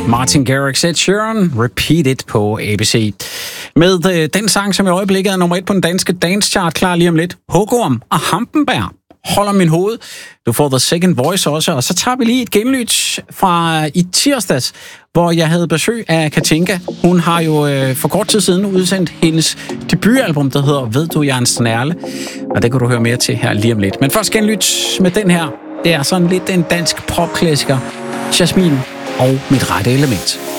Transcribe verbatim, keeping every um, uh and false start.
Martin Garrix, Ed Sheeran, Repeat It på A B C. Med øh, den sang, som i øjeblikket er nummer et på den danske dance chart, klar lige om lidt. Hugorm og Hampenberg holder min hoved. Du får The Second Voice også, og så tager vi lige et genlyt fra i tirsdags, hvor jeg havde besøg af Katinka. Hun har jo øh, for kort tid siden udsendt hendes debutalbum, der hedder Ved du, jeg er en snærle, og det kan du høre mere til her lige om lidt. Men først genlyt med den her. Det er sådan lidt en dansk popklassiker, Jasmin og Mit rette element.